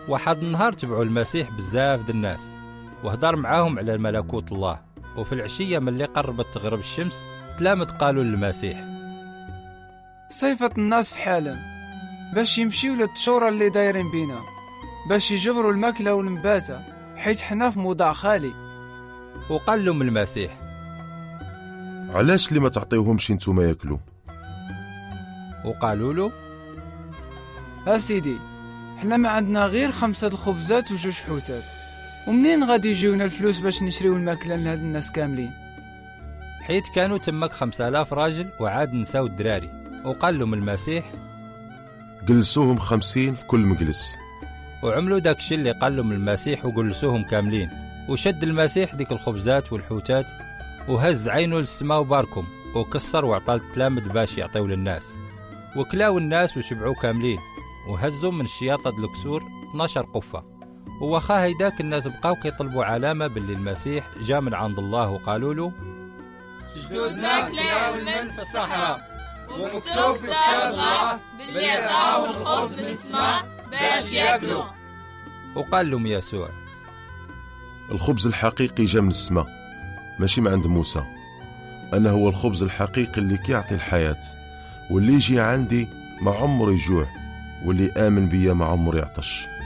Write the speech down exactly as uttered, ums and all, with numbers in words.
واحد النهار تبعوا المسيح بزاف د الناس وهدر معاهم على ملكوت الله. وفي العشية من اللي قربت تغرب الشمس تلامد قالوا للمسيح: صيفة الناس في حالهم باش يمشيو للتشورة اللي دايرين بينا باش يجبروا الماكلة والنباتة، حيث حنا في موضع خالي. وقال لهم المسيح: علاش اللي ما تعطيوهمش انتوما ياكلوا؟ وقالوا له: اسيدي حنا ما عندنا غير خمسة الخبزات وجوج حوتات، ومنين غادي يجيونا الفلوس باش نشريو الماكلة لهاد الناس كاملين؟ حيت كانوا تمك خمسة آلاف راجل وعاد نساو الدراري. وقال لهم المسيح: جلسوهم خمسين في كل مجلس. وعملوا داكشي اللي قال لهم المسيح وجلسوهم كاملين. وشد المسيح ديك الخبزات والحوتات وهز عينه للسماء وباركم وكسر وعطى التلامذ باش يعطيو للناس، وكلاو الناس وشبعوا كاملين. وهزوا من الشياطة د الكسور اثناش قفة. وواخا هيداك الناس بقاو كيطلبوا علامة باللي المسيح جا من عند الله، وقالوا له: جدودنا كلاو المن في الصحراء، ومكتوب في كتاب الله باللي عطاهم الخبز من السماء باش ياكلوا. وقال لهم يسوع: الخبز الحقيقي جا من السماء ماشي من عند موسى. أنا هو الخبز الحقيقي اللي كيعطي الحياة، واللي يجي عندي ما عمره يجوع، واللي آمن بيا ما عمره يعطش.